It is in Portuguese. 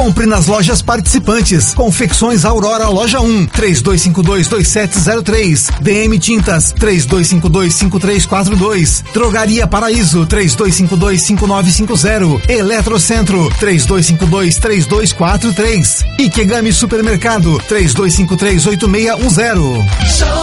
Compre nas lojas participantes. Confecções Aurora Loja 1, 32522703. DM Tintas, 32525342. Drogaria Paraíso, 32525950. Eletrocentro, 32523243. Ikegami Supermercado, 32538610.